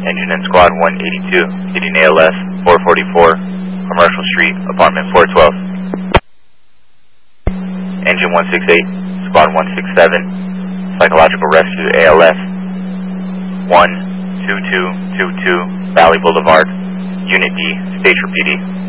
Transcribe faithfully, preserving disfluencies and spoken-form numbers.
engine in Squad one eighty-two, hitting A L S four forty-four, Commercial Street, apartment four twelve. Engine one sixty-eight, Squad one sixty-seven, Psychological Rescue A L S one two two two two, Valley Boulevard, Unit D, Stage for P D.